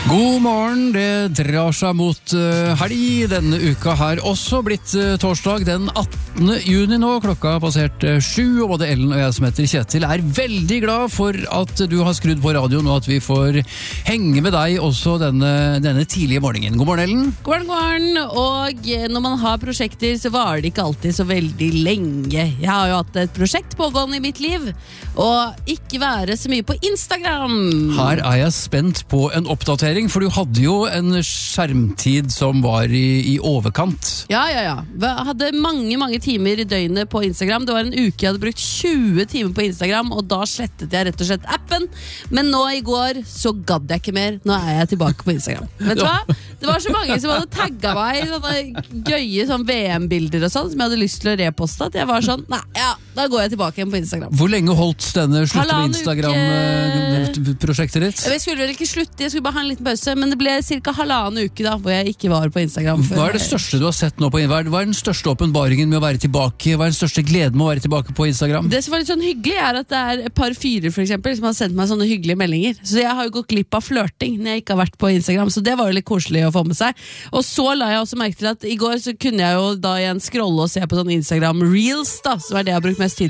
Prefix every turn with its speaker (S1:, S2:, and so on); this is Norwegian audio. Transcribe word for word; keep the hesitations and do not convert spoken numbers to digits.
S1: God morgen, det drar seg mot uh, helg denne uka her, også blitt uh, torsdag den attende juni nå, klokka har passert uh, sju, og både Ellen og jeg som heter Kjetil er veldig glad for at du har skrudd på radioen, og at vi får henge med deg også denne, denne tidlige morgenen. God morgen, Ellen.
S2: God morgen, god morgen, og når man har prosjekter så varer det ikke alltid så veldig lenge. Jeg har jo hatt et prosjekt pågående i mitt liv, og ikke være så mye på Instagram.
S1: Her er jeg spent på en oppdatering, for du hadde jo en skjermtid som var i, i overkant.
S2: Ja, ja, ja. Jeg hadde mange, mange timer i døgnet på Instagram. Det var en uke jeg hadde brukt tjue timer på Instagram, og da slettet jeg rett og slett appen. Men nå i går så gadd jeg ikke mer. Nå er jeg tilbake på Instagram. Vet du hva? Det var så mange som hadde tagget meg i sånne gøye sånn V M-bilder og sånn, som jeg hadde lyst til å reposte, at jeg var sånn, nei, ja, da går jeg tilbake igjen på Instagram.
S1: Hvor lenge holdt denne slutte med Instagram-prosjektet ditt?
S2: Jeg skulle vel ikke slutte, jeg skulle bare ha en liten pause, men det ble cirka halvannen uke da, hvor jeg ikke var på Instagram.
S1: Hva er det største du har sett nå på Instagram? Hva er den største åpenbaringen med å være tilbake? Hva er den største gleden med å være tilbake på Instagram?
S2: Det som var litt sånn hyggelig er at det er et par fyrer for eksempel, som har sendt meg sånne hyggelige meldinger. Så jeg har jo gått glipp av flørting når jeg ikke har vært på Instagram, så det var jo litt koselig å få med seg. Og så la jeg også merke til at i går så kunne jeg jo da igjen scrolle og se på sånn Instagram Reels da, som er det jeg har brukt mest tid